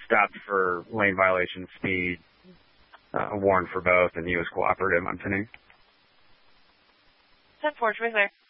stopped for lane violation, speed, warned for both, and he was cooperative on pinning. 10-4, to be clear.